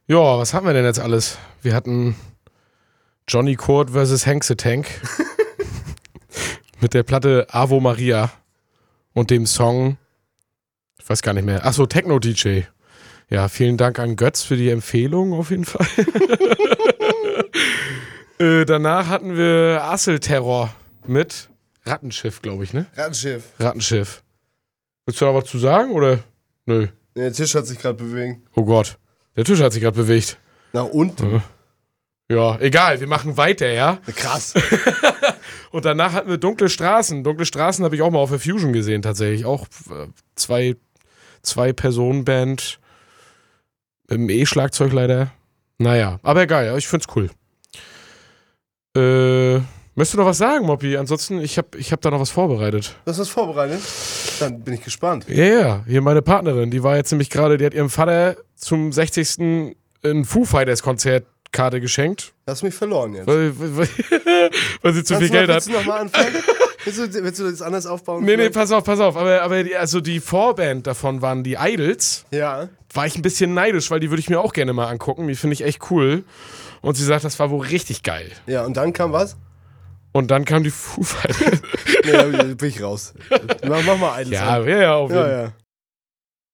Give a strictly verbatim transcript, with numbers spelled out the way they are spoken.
Ja, was hatten wir denn jetzt alles? Wir hatten Johnny Kurt versus Hank the Tank mit der Platte Avo Maria und dem Song, ich weiß gar nicht mehr, achso, Techno-D J. Ja, vielen Dank an Götz für die Empfehlung auf jeden Fall. äh, danach hatten wir Asselterror mit Rattenschiff, glaube ich, ne? Rattenschiff. Rattenschiff. Willst du da was zu sagen, oder? Nö. Der Tisch hat sich gerade bewegt. Oh Gott, der Tisch hat sich gerade bewegt. Nach unten? Ja, egal, wir machen weiter, ja? Krass. Und danach hatten wir Dunkle Straßen. Dunkle Straßen habe ich auch mal auf der Fusion gesehen, tatsächlich. Auch äh, zwei, zwei Personen-Band. Im E-Schlagzeug leider. Naja, aber egal, ich find's cool. Äh, möchtest du noch was sagen, Moppi? Ansonsten, ich hab, ich hab da noch was vorbereitet. Du hast was vorbereitet? Dann bin ich gespannt. Ja, ja, hier meine Partnerin, die war jetzt nämlich gerade, die hat ihrem Vater zum sechzigsten ein Foo Fighters Konzertkarte geschenkt. Hast mich verloren jetzt. Weil, weil, weil sie zu Kannst viel du Geld mal, hat. willst du nochmal anfangen? willst, du, willst du das anders aufbauen? Nee, nee, vielleicht? pass auf, pass auf. Aber, aber die, also die Vorband davon waren die Idols. Ja. War ich ein bisschen neidisch, weil die würde ich mir auch gerne mal angucken. Die finde ich echt cool. Und sie sagt, das war wohl richtig geil. Ja, und dann kam was? Und dann kam die Foo Fighters. Nee, da bin ich raus. Mach, mach mal Idols Ja, an. ja, ja, auf jeden Ja, Fall. ja.